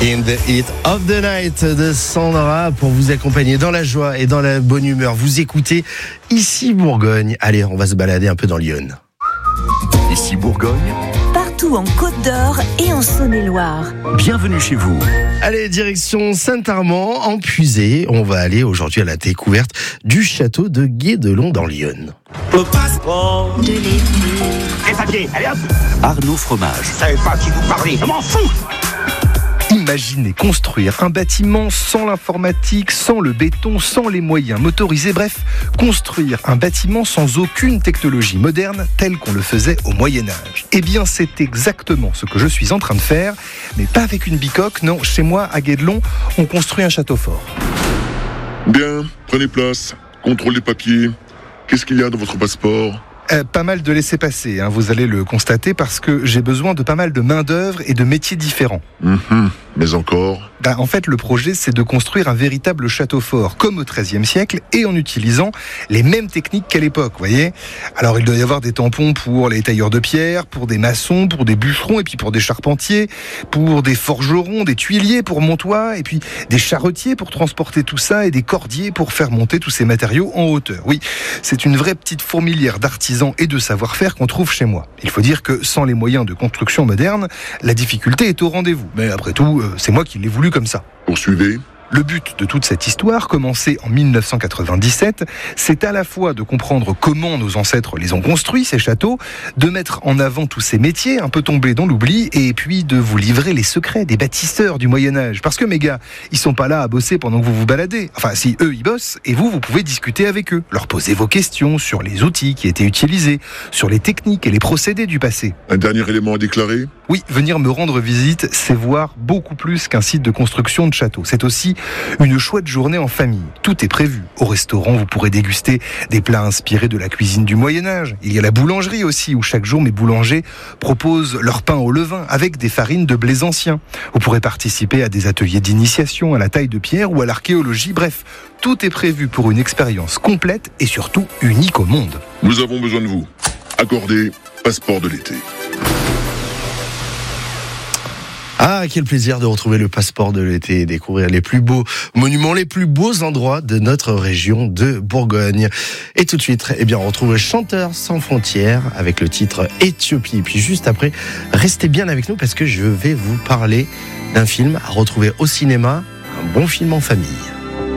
In the Heat of the Night de Sandra pour vous accompagner dans la joie et dans la bonne humeur. Vous écoutez Ici Bourgogne. Allez, on va se balader un peu dans Lyon. Ici Bourgogne, partout en Côte d'Or et en Saône-et-Loire. bienvenue chez vous. Allez, direction Saint-Armand, en Puisée. On va aller aujourd'hui à la découverte du château de Guédelon dans Lyon. Le passeport De l'été. Les papiers, allez hop. Arnaud Fromage. Je savais pas à qui vous parlez, je m'en fous. Imaginez construire un bâtiment sans l'informatique, sans le béton, sans les moyens motorisés, bref, construire un bâtiment sans aucune technologie moderne telle qu'on le faisait au Moyen-Âge. Eh bien, c'est exactement ce que je suis en train de faire, mais pas avec une bicoque, non, chez moi, à Guédelon, on construit un château fort. Bien, prenez place, contrôle les papiers. Qu'est-ce qu'il y a dans votre passeport ? Pas mal de laissez-passer, vous allez le constater, parce que j'ai besoin de pas mal de main-d'œuvre et de métiers différents. Mais encore ? En fait, le projet, c'est de construire un véritable château fort, comme au XIIIe siècle, et en utilisant les mêmes techniques qu'à l'époque, voyez. Alors, il doit y avoir des tampons pour les tailleurs de pierre, pour des maçons, pour des bûcherons, et puis pour des charpentiers, pour des forgerons, des tuiliers pour Montois, et puis des charretiers pour transporter tout ça, et des cordiers pour faire monter tous ces matériaux en hauteur. Oui, c'est une vraie petite fourmilière d'artisans et de savoir-faire qu'on trouve chez moi. Il faut dire que sans les moyens de construction modernes, la difficulté est au rendez-vous. Mais après tout, c'est moi qui l'ai voulu comme ça. Poursuivez. Le but de toute cette histoire, commencée en 1997, c'est à la fois de comprendre comment nos ancêtres les ont construits, ces châteaux, de mettre en avant tous ces métiers un peu tombés dans l'oubli, et puis de vous livrer les secrets des bâtisseurs du Moyen-Âge. Parce que mes gars, ils sont pas là à bosser pendant que vous vous baladez. Enfin, si eux, ils bossent, et vous pouvez discuter avec eux, leur poser vos questions sur les outils qui étaient utilisés, sur les techniques et les procédés du passé. Un dernier élément à déclarer ? Oui, venir me rendre visite, c'est voir beaucoup plus qu'un site de construction de château. C'est aussi une chouette journée en famille. Tout est prévu. Au restaurant, vous pourrez déguster des plats inspirés de la cuisine du Moyen-Âge. Il y a la boulangerie aussi, où chaque jour mes boulangers proposent leur pain au levain avec des farines de blés anciens. Vous pourrez participer à des ateliers d'initiation à la taille de pierre ou à l'archéologie. Bref, tout est prévu pour une expérience complète et surtout unique au monde. Nous avons besoin de vous. Accordez passeport de l'été. Ah, quel plaisir de retrouver le passeport de l'été et découvrir les plus beaux monuments, les plus beaux endroits de notre région de Bourgogne. Et tout de suite, on retrouve Chanteurs sans frontières avec le titre Éthiopie. Et puis juste après, restez bien avec nous parce que je vais vous parler d'un film à retrouver au cinéma, un bon film en famille.